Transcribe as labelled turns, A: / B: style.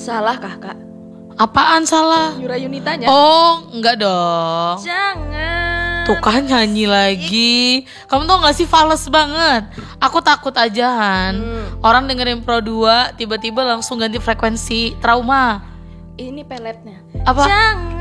A: Salah kakak.
B: Apaan salah?
A: Yura Yunitanya.
B: Oh, enggak dong.
A: Jangan.
B: Tuh kan nyanyi lagi. Kamu tau gak sih fales banget. Aku takut aja Han. Orang dengerin Pro 2 tiba-tiba langsung ganti frekuensi. Trauma.
A: Ini peletnya.
B: Apa?
A: Jangan.